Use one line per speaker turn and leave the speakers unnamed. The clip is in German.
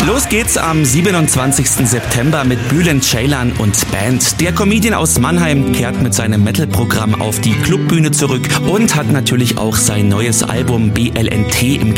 Los geht's am 27. September mit Bülent Ceylan und Band. Der Comedian aus Mannheim kehrt mit seinem Metal-Programm auf die Clubbühne zurück und hat natürlich auch sein neues Album BLNT im